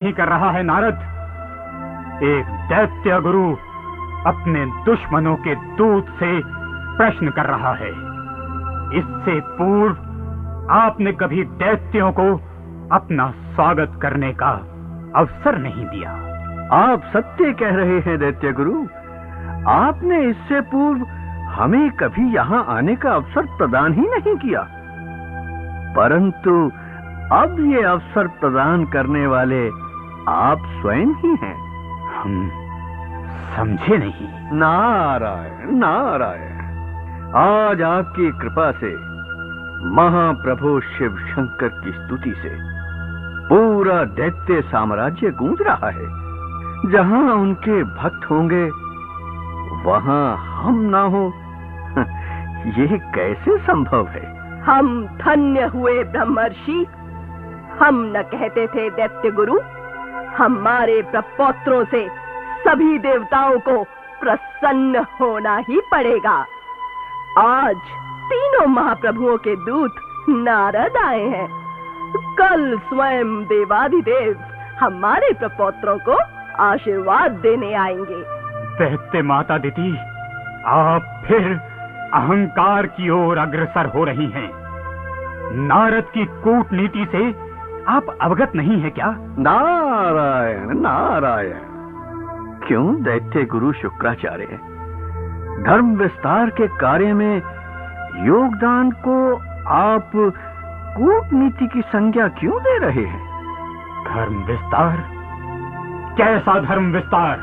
नहीं कर रहा है नारद। एक दैत्य गुरु अपने दुश्मनों के दूत से प्रश्न कर रहा है। इससे पूर्व आपने कभी दैत्यों को अपना स्वागत करने का अवसर नहीं दिया। आप सत्य कह रहे हैं दैत्य गुरु। आपने इससे पूर्व हमें कभी यहाँ आने का अवसर प्रदान ही नहीं किया, परंतु अब ये अवसर प्रदान करने वाले आप स्वयं ही हैं। हम समझे नहीं। नारायण नारायण। आज आपकी कृपा से, महाप्रभु शिव शंकर की स्तुति से पूरा दैत्य साम्राज्य गूंज रहा है। जहां उनके भक्त होंगे वहां हम ना हो, ये कैसे संभव है? हम धन्य हुए ब्रह्मर्षि। हम न कहते थे दैत्य गुरु, हमारे प्रपौत्रों से सभी देवताओं को प्रसन्न होना ही पड़ेगा। आज तीनों महाप्रभुओं के दूत नारद आए हैं। कल स्वयं देवाधिदेव हमारे प्रपौत्रों को आशीर्वाद देने आएंगे। दैत्य माता दीदी, आप फिर अहंकार की ओर अग्रसर हो रही हैं। नारद की कूटनीति से आप अवगत नहीं है क्या? नारायण नारायण। क्यों दैत्य गुरु शुक्राचार्य, धर्म विस्तार के कार्य में योगदान को आप कूटनीति की संज्ञा क्यों दे रहे हैं? धर्म विस्तार? कैसा धर्म विस्तार?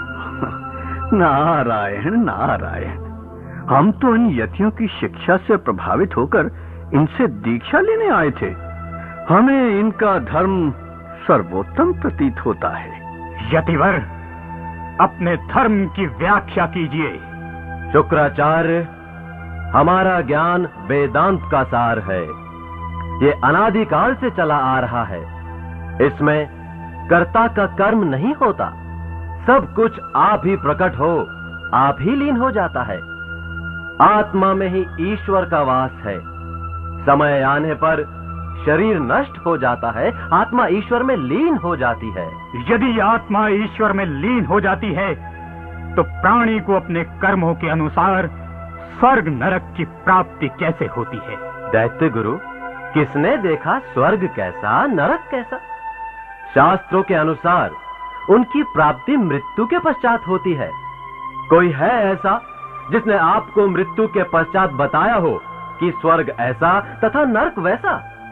नारायण नारायण। हम तो इन यतियों की शिक्षा से प्रभावित होकर इनसे दीक्षा लेने आए थे। हमें इनका धर्म सर्वोत्तम प्रतीत होता है। यतिवर, अपने धर्म की व्याख्या कीजिए। शुक्राचार्य, हमारा ज्ञान वेदांत का सार है। ये अनादिकाल से चला आ रहा है। इसमें कर्ता का कर्म नहीं होता। सब कुछ आप ही प्रकट हो, आप ही लीन हो जाता है। आत्मा में ही ईश्वर का वास है। समय आने पर शरीर नष्ट हो जाता है, आत्मा ईश्वर में लीन हो जाती है। यदि आत्मा ईश्वर में लीन हो जाती है तो प्राणी को अपने कर्मों के अनुसार स्वर्ग नरक की प्राप्ति कैसे होती है? दैत्य गुरु, किसने देखा स्वर्ग कैसा, नरक कैसा? शास्त्रों के अनुसार उनकी प्राप्ति मृत्यु के पश्चात होती है। कोई है ऐसा जिसने आपको मृत्यु के पश्चात बताया हो कि स्वर्ग ऐसा तथा नरक वैसा?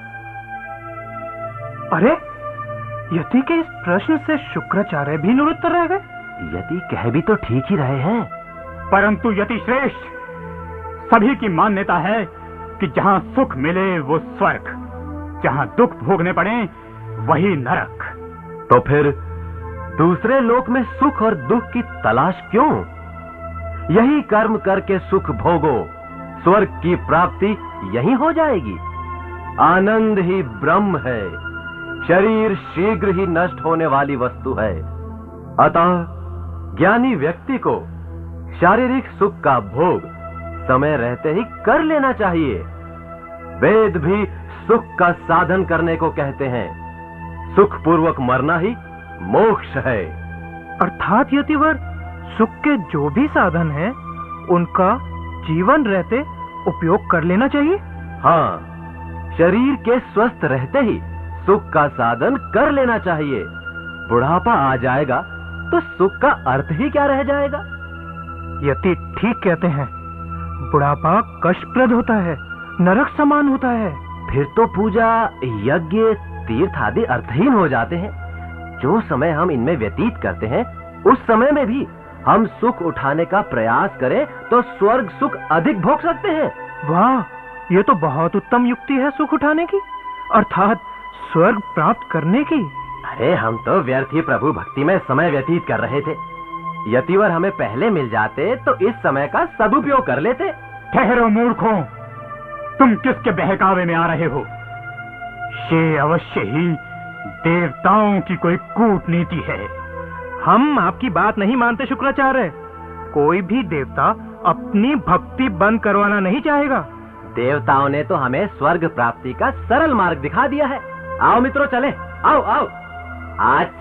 अरे, यति के इस प्रश्न से शुक्राचार्य भी निरुत्तर रह गए। यति कह भी तो ठीक ही रहे हैं, परंतु यति श्रेष्ठ, सभी की मान्यता है कि जहां सुख मिले वो स्वर्ग, जहां दुख भोगने पड़े वही नरक। तो फिर दूसरे लोक में सुख और दुख की तलाश क्यों? यही कर्म करके सुख भोगो, स्वर्ग की प्राप्ति यही हो जाएगी। आनंद ही ब्रह्म है। शरीर शीघ्र ही नष्ट होने वाली वस्तु है। अतः ज्ञानी व्यक्ति को शारीरिक सुख का भोग समय रहते ही कर लेना चाहिए। वेद भी सुख का साधन करने को कहते हैं। सुख पूर्वक मरना ही मोक्ष है। अर्थात यतिवर, सुख के जो भी साधन हैं, उनका जीवन रहते उपयोग कर लेना चाहिए। हाँ, शरीर के स्वस्थ रहते ही सुख का साधन कर लेना चाहिए। बुढ़ापा आ जाएगा तो सुख का अर्थ ही क्या रह जाएगा? यति ठीक कहते हैं। बुढ़ापा कष्टप्रद होता है, नरक समान होता है। फिर तो पूजा, यज्ञ, तीर्थ आदि अर्थहीन हो जाते हैं। जो समय हम इनमें व्यतीत करते हैं, उस समय में भी हम सुख उठाने का प्रयास करें तो स्वर्ग सुख अधिक भोग सकते हैं। वाह, ये तो बहुत उत्तम युक्ति है सुख उठाने की, अर्थात स्वर्ग प्राप्त करने की। अरे, हम तो व्यर्थ ही प्रभु भक्ति में समय व्यतीत कर रहे थे। यतिवर हमें पहले मिल जाते तो इस समय का सदुपयोग कर लेते। ठहरो मूर्खों, तुम किसके बहकावे में आ रहे हो? ये अवश्य ही देवताओं की कोई कूटनीति है। हम आपकी बात नहीं मानते शुक्राचार्य। कोई भी देवता अपनी भक्ति बंद करवाना नहीं चाहेगा। देवताओं ने तो हमें स्वर्ग प्राप्ति का सरल मार्ग दिखा दिया है। आओ मित्रों, चले। आओ आओ, आज